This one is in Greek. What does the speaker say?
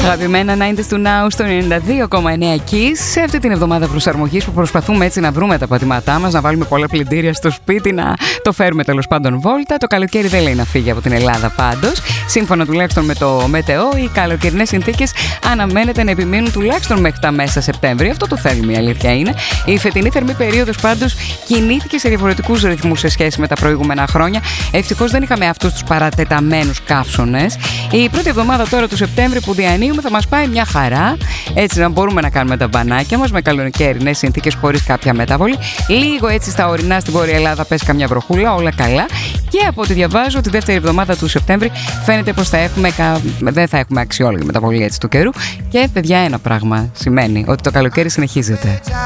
Αγαπημένα 90's του Now στο 92,9 Kiss. Σε αυτή την εβδομάδα προσαρμογής που προσπαθούμε έτσι να βρούμε τα πατήματά μας, να βάλουμε πολλά πλυντήρια στο σπίτι, να το φέρουμε τέλος πάντων βόλτα. Το καλοκαίρι δεν λέει να φύγει από την Ελλάδα πάντως. Σύμφωνα τουλάχιστον με το ΜΕΤΕΟ, οι καλοκαιρινές συνθήκες αναμένεται να επιμείνουν τουλάχιστον μέχρι τα μέσα Σεπτέμβρη. Αυτό το θέλουμε, η αλήθεια είναι. Η φετινή θερμή περίοδος πάντως κινήθηκε σε διαφορετικούς ρυθμούς σε σχέση με τα προηγούμενα χρόνια. Ευτυχώς δεν είχαμε αυτούς τους παρατεταμένους καύσονες. Η πρώτη εβδομάδα τώρα του Σεπτέμβρη που διανύουμε θα μας πάει μια χαρά. Έτσι να μπορούμε να κάνουμε τα μπανάκια μας με καλοκαιρινές συνθήκες χωρίς κάποια μεταβολή. Λίγο έτσι στα ορεινά στην Βόρεια Ελλάδα πέσει καμιά βροχούλα, όλα καλά. Και από ό,τι διαβάζω, τη δεύτερη εβδομάδα του Σεπτέμβρη φαίνεται πως δεν θα έχουμε αξιόλογη μεταβολή έτσι του καιρού. Και παιδιά, ένα πράγμα σημαίνει ότι το καλοκαίρι συνεχίζεται.